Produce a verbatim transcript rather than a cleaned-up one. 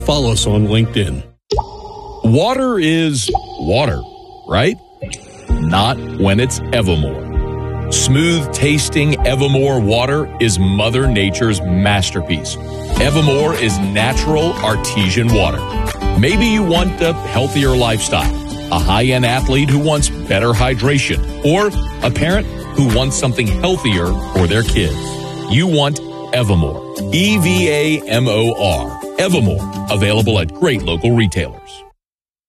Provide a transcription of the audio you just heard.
Follow us on LinkedIn. Water is water, right? Not when it's Evamore. Smooth-tasting Evamore water is Mother Nature's masterpiece. Evamore is natural artesian water. Maybe you want a healthier lifestyle, a high-end athlete who wants better hydration, or a parent who wants something healthier for their kids. You want Evamore. E V A M O R. Evamore. Available at great local retailers.